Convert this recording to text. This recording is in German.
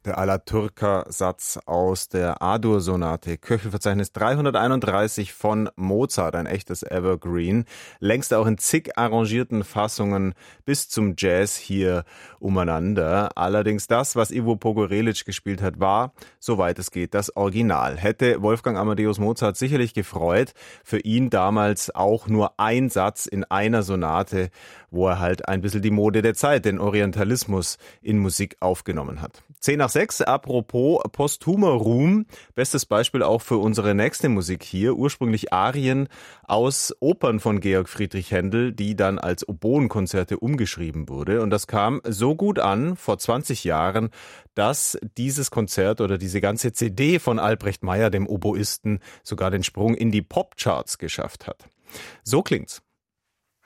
Der Alla-Turca-Satz aus der A-Dur-Sonate, Köchelverzeichnis 331 von Mozart, ein echtes Evergreen, längst auch in zig arrangierten Fassungen bis zum Jazz hier umeinander. Allerdings das, was Ivo Pogorelic gespielt hat, war, soweit es geht, das Original. Hätte Wolfgang Amadeus Mozart sicherlich gefreut, für ihn damals auch nur ein Satz in einer Sonate, wo er halt ein bisschen die Mode der Zeit, den Orientalismus in Musik aufgenommen hat. 10:06, apropos posthumer Ruhm, bestes Beispiel auch für unsere nächste Musik hier, ursprünglich Arien aus Opern von Georg Friedrich Händel, die dann als Oboenkonzerte umgeschrieben wurde. Und das kam so gut an, vor 20 Jahren, dass dieses Konzert oder diese ganze CD von Albrecht Meyer, dem Oboisten, sogar den Sprung in die Popcharts geschafft hat. So klingt's.